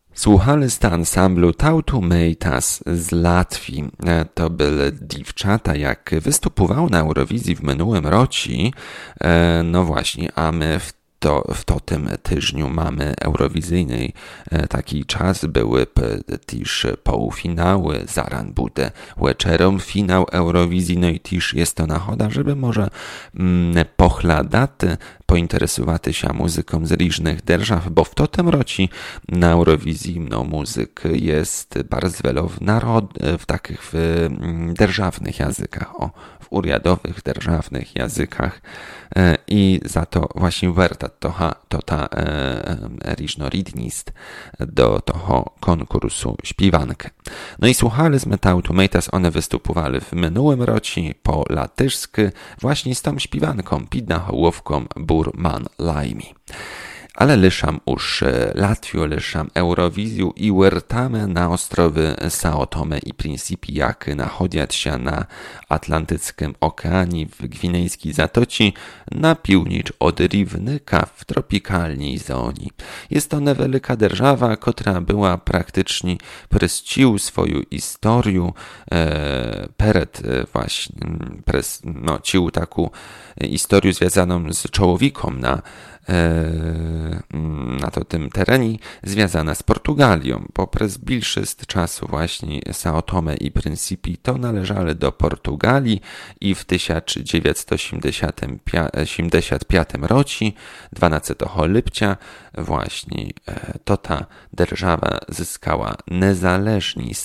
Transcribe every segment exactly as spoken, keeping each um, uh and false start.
Słuchali z ansamblu Tautumeitas z Latwii. To były dziewczata, jak występowały na Eurowizji w minionym roku. No właśnie, a my w To w to tym tygodniu mamy eurowizyjny taki czas, były też półfinały, zaraz będzie wieczorem finał Eurowizji, no i też jest to nachoda, żeby może mm, pochladać, pointeresować się muzyką z różnych держав, bo w to tym roku na Eurowizji no, muzyk jest bardzo wiele w, narod, w takich w, mm, державnych językach, o, w uriadowych державnych językach e, i za to właśnie warto to, to ta e, różnorodność do tego konkursu śpiewankę. No i słuchaliśmy Tautumeitas, one występowali w minionym roku po latyszsku właśnie z tą śpiewanką pід nahołówką Burman Laimi. Ale lyszam już Latwię, lyszam Eurowizję i wracamy na ostrowy São Tomé i Príncipe, jak nachodzić się na Atlantyckim Oceanie w Gwinejskiej Zatoci na północ od Rivnyka w tropikalnej zonie. Jest to niewielka держава, która była praktycznie przez cił swoją historię e, przed właśnie, przez, no, cił taką historię związaną z człowiekiem na na to tym terenie związana z Portugalią, bo przez większość czasu właśnie São Tomé i Príncipe to należały do Portugalii i w tysiąc dziewięćset osiemdziesiątym piątym roku, dwunastego lipca, właśnie to ta держава zyskała niezależność,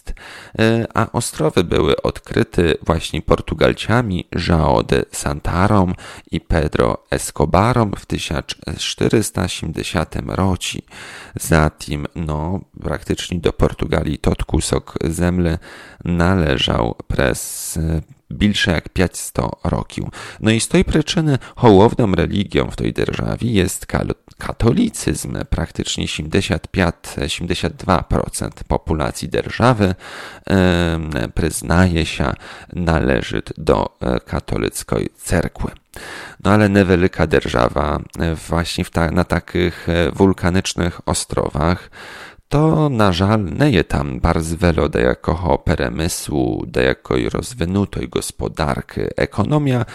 a ostrowy były odkryte właśnie Portugalczami João de Santarą i Pedro Escobarą w tysiąc czterysta siedemdziesiątym roku. Zatem, no, praktycznie do Portugalii tot kusok zemle należał przez więcej jak pięćset roków. No i z tej przyczyny hołowną religią w tej державie jest katolicyzm. Praktycznie siedemdziesiąt pięć do siedemdziesięciu dwóch procent populacji державy e, przyznaje się, należy do katolickiej cerkwy. No ale niewielka держава właśnie w ta, na takich wulkanycznych ostrowach to na żal nie jest tam bardzo wiele do jakiego przemysłu, do jakiej rozwiniętej gospodarki. Ekonomia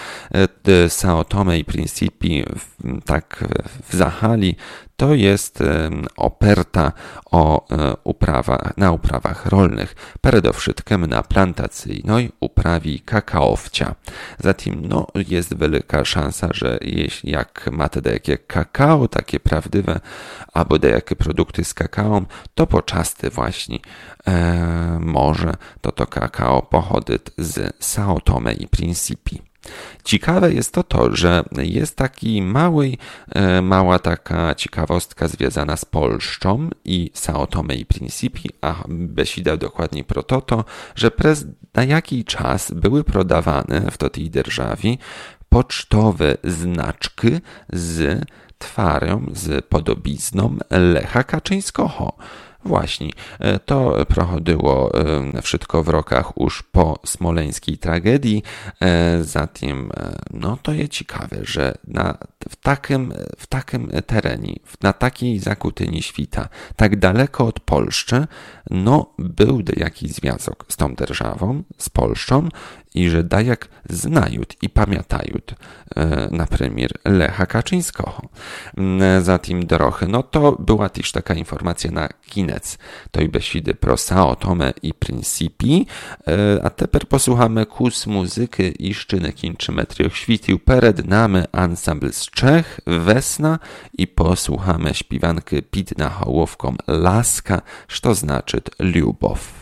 São Tomé i Príncipe tak w Zachali to jest oparta o uprawa, na uprawach rolnych, przede wszystkim na plantacyjnej uprawie kakaowcia. Zatem no, jest wielka szansa, że jeśli jak macie jakie kakao, takie prawdziwe, albo jakie produkty z kakao, to poczasty właśnie e, może to to kakao pochodzi z São Tomé i Príncipe. Ciekawe jest to to, że jest taki mały, e, mała taka ciekawostka związana z Polską i São Tomé i Príncipe, a besida dokładniej pro to, to, że przez na jaki czas były prodawane w tej державie pocztowe znaczki z twarzą, z podobizną Lecha Kaczyńskiego. Właśnie, to prochodziło wszystko w rokach już po smoleńskiej tragedii, zatem no to jest ciekawe, że na, w, takim, w takim terenie, na takiej zakutyni świta, tak daleko od Polski, no był jakiś związek z tą державą, z Polską i że dajak znają i pamiętają na premier Lecha Kaczyńskiego. Zatem trochę, no to była też taka informacja na koniec tej besidy pro São Tomé i Príncipe, a teraz posłuchamy kus muzyki i szczyny kończymy trio świtił przed nami ansambl z Czech, Wesna i posłuchamy śpiewanki pід nahołówką Laska, co znaczy Lubow.